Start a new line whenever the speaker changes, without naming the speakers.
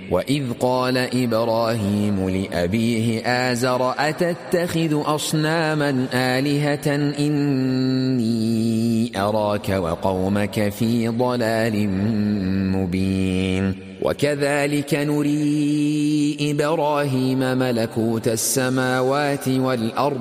وإذ قال إبراهيم لأبيه آزر أتتخذ أصناما آلهة إني أراك وقومك في ضلال مبين وكذلك نري إبراهيم ملكوت السماوات والأرض